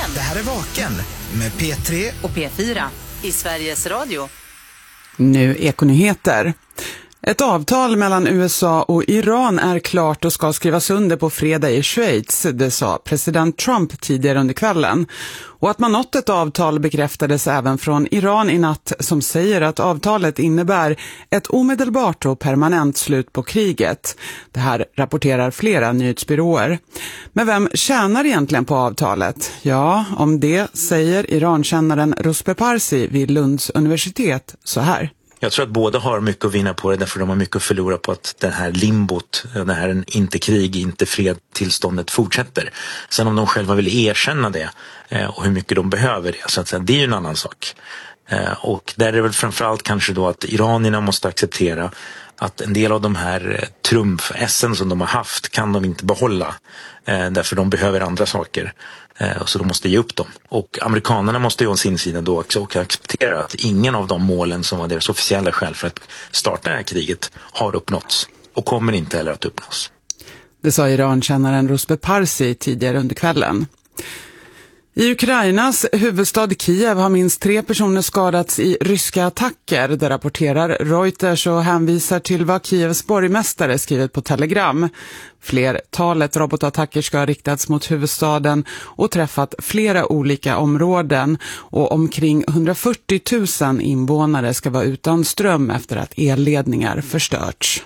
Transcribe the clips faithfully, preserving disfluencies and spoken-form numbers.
Vaken. Det här är Vaken med P tre och P fyra i Sveriges Radio. Nu Ekonyheter. Ett avtal mellan U S A och Iran är klart och ska skrivas under på fredag i Schweiz, det sa president Trump tidigare under kvällen. Och att man nått ett avtal bekräftades även från Iran i natt, som säger att avtalet innebär ett omedelbart och permanent slut på kriget. Det här rapporterar flera nyhetsbyråer. Men vem tjänar egentligen på avtalet? Ja, om det säger Irankännaren Ruspe Parsi vid Lunds universitet så här. Jag tror att båda har mycket att vinna på det, därför de har mycket att förlora på att den här limbot, den här inte krig, inte fred tillståndet fortsätter. Sen om de själva vill erkänna det och hur mycket de behöver det, så att säga, det är ju en annan sak. Och där är det väl framförallt kanske då att iranierna måste acceptera att en del av de här trumf-essen som de har haft kan de inte behålla, därför de behöver andra saker. Så de måste ge upp dem. Och amerikanerna måste ju å sin sida då också acceptera att ingen av de målen som var deras officiella skäl för att starta det här kriget har uppnåtts och kommer inte heller att uppnås. Det sa Irankännaren Ruspe Parsi tidigare under kvällen. I Ukrainas huvudstad Kiev har minst tre personer skadats i ryska attacker. Det rapporterar Reuters och hänvisar till vad Kievs borgmästare skrivit på Telegram. Flertalet robotattacker ska ha riktats mot huvudstaden och träffat flera olika områden. Och omkring hundrafyrtio tusen invånare ska vara utan ström efter att elledningar förstörts.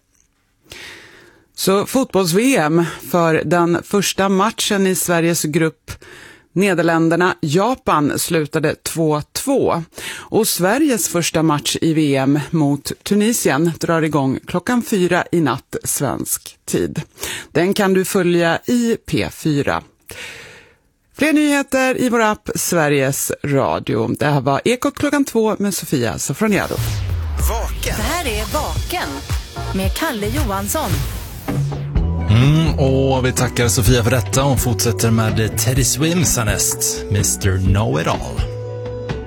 Så fotbolls-V M för den första matchen i Sveriges grupp Nederländerna-Japan slutade två två och Sveriges första match i V M mot Tunisien drar igång klockan fyra i natt svensk tid. Den kan du följa i P fyra. Fler nyheter i vår app Sveriges Radio. Det här var Ekot klockan två med Sofia Sofroniado. Vaken. Det här är Vaken med Kalle Johansson. Mm, och vi tackar Sofia för detta och fortsätter med Teddy Swims härnäst, mister Know It All.